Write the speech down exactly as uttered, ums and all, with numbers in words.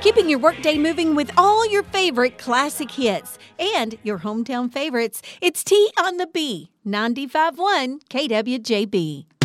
keeping your workday moving with all your favorite classic hits and your hometown favorites. It's Tea on the B, ninety-five point one K W J B.